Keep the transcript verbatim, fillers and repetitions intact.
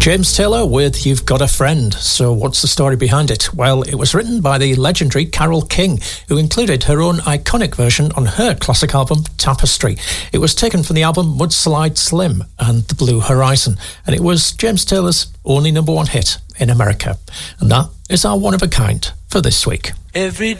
James Taylor with You've Got a Friend. So what's the story behind it? Well, it was written by the legendary Carole King, who included her own iconic version on her classic album Tapestry. It was taken from the album Mudslide Slim and The Blue Horizon, and it was James Taylor's only number one hit in America. And that is our one of a kind for this week. Every